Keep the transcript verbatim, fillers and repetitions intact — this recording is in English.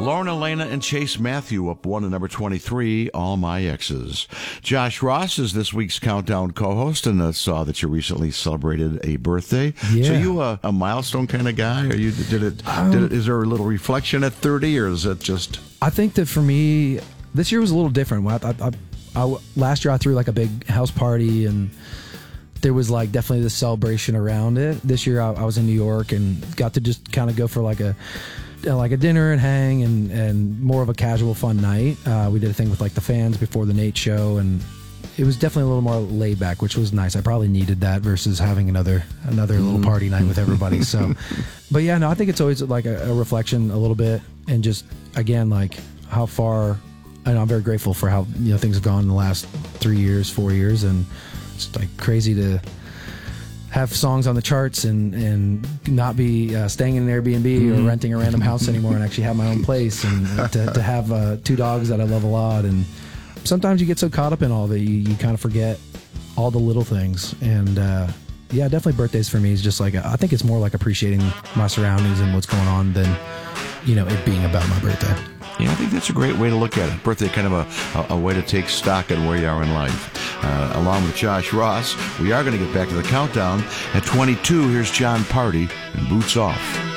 Lorna Lena and Chase Matthew up one to number twenty-three, All My Exes. Josh Ross is this week's Countdown co-host, and I saw that you recently celebrated a birthday. Yeah. So you a, a milestone kind of guy? Are you did it, Um, did it? Is there a little reflection at thirty, or is it just? I think that for me, this year was a little different. I, I, I, I, last year I threw like a big house party, and there was like definitely this celebration around it. This year I, I was in New York and got to just kind of go for like a like a dinner and hang and, and more of a casual fun night. Uh, we did a thing with like the fans before the Nate show, and it was definitely a little more laid back, which was nice. I probably needed that versus having another another mm. little party night with everybody. So, but yeah, no, I think it's always like a, a reflection a little bit, and just again like how far. And I'm very grateful for how you know things have gone in the last three years, four years, and it's like crazy to have songs on the charts and and not be uh, staying in an Airbnb mm. or renting a random house anymore, and actually have my own place, and to, to have uh, two dogs that I love a lot. And sometimes you get so caught up in all of it, you, you kind of forget all the little things. And uh, yeah, definitely birthdays for me is just like a, I think it's more like appreciating my surroundings and what's going on than you know it being about my birthday. Yeah, I think that's a great way to look at it. Birthday, kind of a, a, a way to take stock on where you are in life. Uh, along with Josh Ross, we are going to get back to the countdown. At twenty-two, here's John Party and Boots Off.